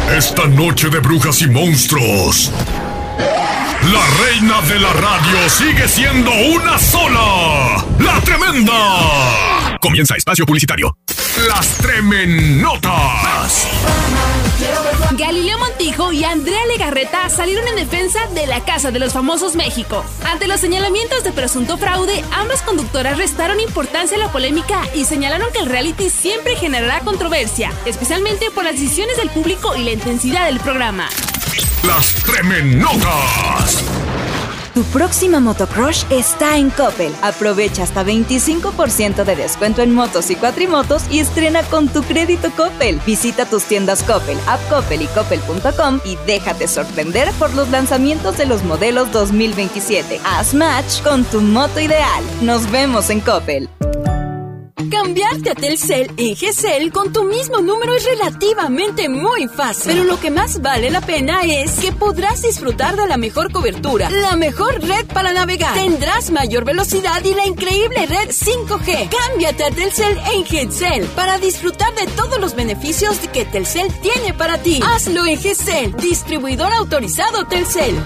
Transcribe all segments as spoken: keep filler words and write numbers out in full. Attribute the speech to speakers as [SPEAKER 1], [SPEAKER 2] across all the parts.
[SPEAKER 1] Esta noche de brujas y monstruos, la reina de la radio sigue siendo una sola, la Tremenda. Comienza espacio publicitario. Las Tremenotas.
[SPEAKER 2] Galileo Montijo y Andrea Legarreta salieron en defensa de La Casa de los Famosos México. Ante los señalamientos de presunto fraude, ambas conductoras restaron importancia a la polémica y señalaron que el reality siempre generará controversia, especialmente por las decisiones del público y la intensidad del programa.
[SPEAKER 1] Las Tremenotas.
[SPEAKER 3] Tu próxima motocrush está en Coppel. Aprovecha hasta veinticinco por ciento de descuento en motos y cuatrimotos y estrena con tu crédito Coppel. Visita tus tiendas Coppel, App Coppel y Coppel punto com y déjate sorprender por los lanzamientos de los modelos dos mil veintisiete. Haz match con tu moto ideal. Nos vemos en Coppel.
[SPEAKER 4] Cambiarte a Telcel en G C L con tu mismo número es relativamente muy fácil. Pero lo que más vale la pena es que podrás disfrutar de la mejor cobertura, la mejor red para navegar. Tendrás mayor velocidad y la increíble red cinco G. Cámbiate a Telcel en G C L para disfrutar de todos los beneficios que Telcel tiene para ti. Hazlo en G C L, distribuidor autorizado Telcel.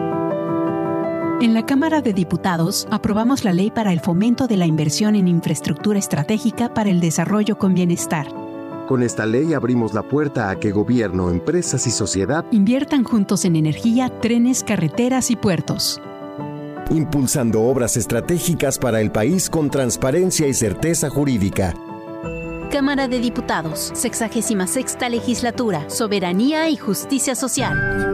[SPEAKER 5] En la Cámara de Diputados aprobamos la ley para el fomento de la inversión en infraestructura estratégica para el desarrollo con bienestar.
[SPEAKER 6] Con esta ley abrimos la puerta a que gobierno, empresas y sociedad
[SPEAKER 5] inviertan juntos en energía, trenes, carreteras y puertos.
[SPEAKER 6] Impulsando obras estratégicas para el país con transparencia y certeza jurídica.
[SPEAKER 7] Cámara de Diputados, sexagésima sexta legislatura, soberanía y justicia social.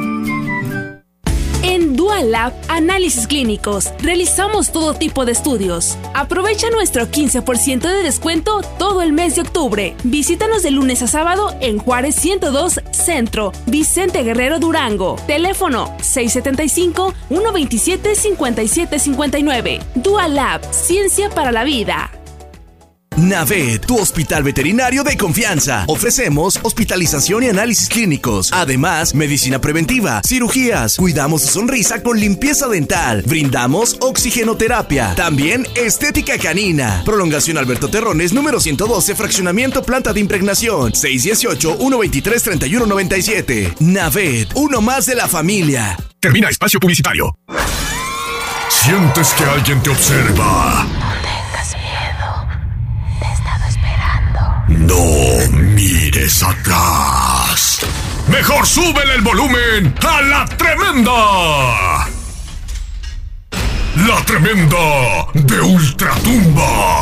[SPEAKER 2] En Dualab Análisis Clínicos realizamos todo tipo de estudios. Aprovecha nuestro quince por ciento de descuento todo el mes de octubre. Visítanos de lunes a sábado en Juárez ciento dos Centro, Vicente Guerrero Durango. Teléfono seis siete cinco, uno dos siete, cinco siete cinco nueve. Dualab, ciencia para la vida.
[SPEAKER 8] Navet, tu hospital veterinario de confianza. Ofrecemos hospitalización y análisis clínicos. Además, medicina preventiva, cirugías. Cuidamos su sonrisa con limpieza dental. Brindamos oxigenoterapia. También estética canina. Prolongación Alberto Terrones, número ciento doce, fraccionamiento planta de impregnación. seis uno ocho, uno dos tres, tres uno nueve siete. Navet, uno más de la familia.
[SPEAKER 1] Termina espacio publicitario. ¿Sientes que alguien te observa? No mires atrás. Mejor súbele el volumen a La Tremenda. La Tremenda de Ultratumba.